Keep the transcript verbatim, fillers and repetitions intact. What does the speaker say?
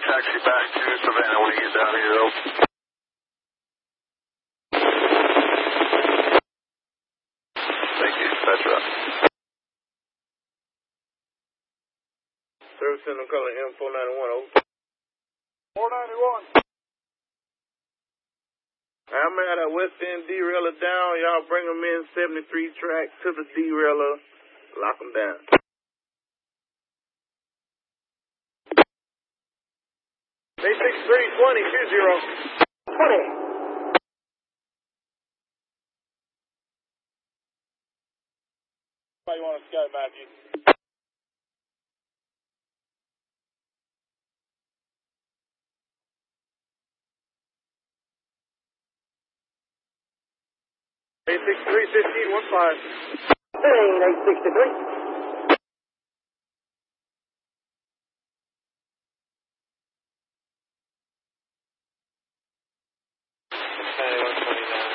taxi back to Savannah when you get down here, though. Thank you, Petra. Service Center calling M four ninety-one, over. four ninety-one. I'm at a West End derailer down. Y'all bring them in seventy-three track to the derailer. Lock them down. eight six three, twenty, two zero. twenty. How you want to scout, Matthew? eight six three, fifteen, one five. eight sixty-three. ninety-one twenty-nine.